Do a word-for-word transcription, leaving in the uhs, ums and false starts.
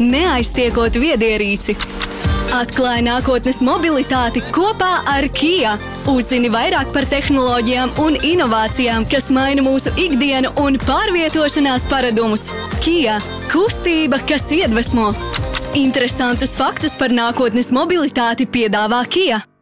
neaiztiekot viedierīci. Atklāj nākotnes mobilitāti kopā ar Kia. Uzzini vairāk par tehnoloģijām un inovācijām, kas maina mūsu ikdienu un pārvietošanās paradumus. Kia – kustība, kas iedvesmo. Interesantus faktus par nākotnes mobilitāti piedāvā Kia.